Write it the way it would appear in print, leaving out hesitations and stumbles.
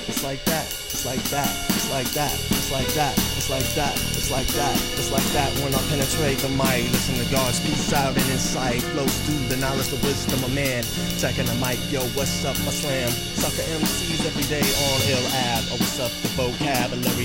It's like that, it's like that, it's like that, it's like that, it's like that, it's like that, it's like that. When I penetrate the mic, listen to God speak out and insight flows through the knowledge, the wisdom of man. Checking the mic, yo, what's up, my slam? Sucker MCs every day on ill ab. Oh, what's up, the vocabulary?